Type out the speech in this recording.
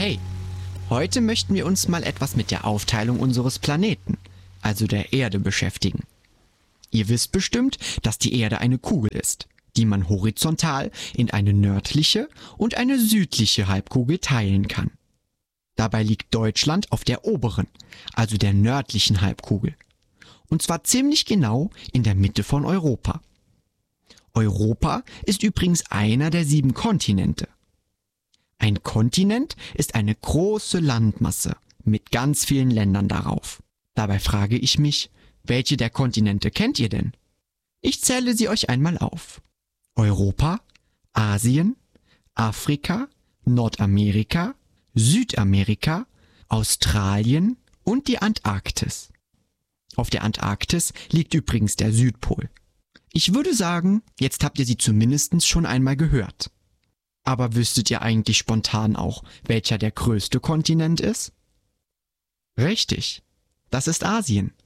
Hey, heute möchten wir uns mal etwas mit der Aufteilung unseres Planeten, also der Erde, beschäftigen. Ihr wisst bestimmt, dass die Erde eine Kugel ist, die man horizontal in eine nördliche und eine südliche Halbkugel teilen kann. Dabei liegt Deutschland auf der oberen, also der nördlichen Halbkugel. Und zwar ziemlich genau in der Mitte von Europa. Europa ist übrigens einer der 7 Kontinente. Ein Kontinent ist eine große Landmasse mit ganz vielen Ländern darauf. Dabei frage ich mich, welche der Kontinente kennt ihr denn? Ich zähle sie euch einmal auf. Europa, Asien, Afrika, Nordamerika, Südamerika, Australien und die Antarktis. Auf der Antarktis liegt übrigens der Südpol. Ich würde sagen, jetzt habt ihr sie zumindest schon einmal gehört. Aber wüsstet ihr eigentlich spontan auch, welcher der größte Kontinent ist? Richtig, das ist Asien.